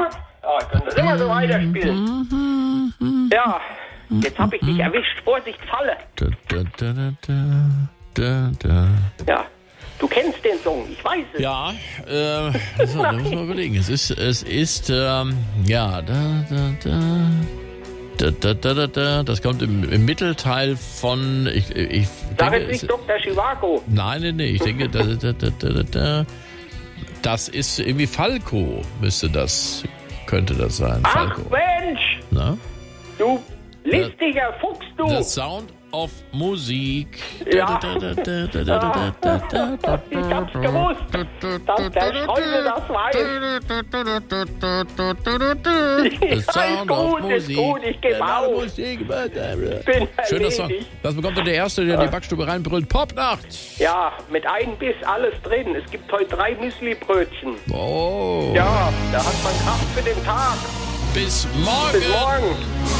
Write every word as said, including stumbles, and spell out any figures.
Ja, können das immer so weiterspielen. Ja, jetzt hab ich dich erwischt. Vorsicht, Falle. Da, da, da, da, da, da. Ja, du kennst den Song, ich weiß es. Ja, äh, so, da muss man überlegen. Es ist, es ist, ähm, ja, da, da, da. Da, da, da, da, da. Das kommt im, im Mittelteil von. Ich, ich Sag denke, jetzt nicht es, Doktor Chivago. nein, nein, nein. Ich denke, da, da, da, da, da, da. Das ist irgendwie Falco, müsste das, könnte das sein. Ach Falco. Mensch, Na? du listiger Fuchs, du. The Sound of Musik. Ja. Da, da, da, da, da, da, da, da, da. Ich hab's gewusst, dass der Streusel das weiß. The Sound Ist of gut, ist Musik. gut, ich geb Ja, auf. Musik. Bin Schöner Song. erledigt. Das bekommt dann der Erste, der in die Backstube reinbrüllt. Popnacht. Ja, mit einem Biss alles drin. Es gibt heute drei Müsli-Brötchen. Oh. Ja, da hat man Kraft für den Tag. Bis morgen. Bis morgen.